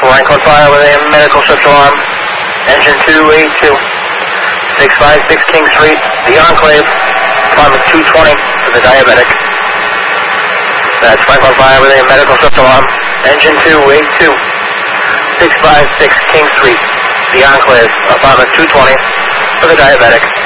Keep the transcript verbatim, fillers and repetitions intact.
Franklin Fire with a medical shift alarm. Engine two eight two. six five six King Street, The Enclave. Apartment two twenty for the diabetic. That's Franklin Fire with a medical shift alarm. Engine two eight two. six five six King Street, The Enclave. Apartment two twenty for the diabetic.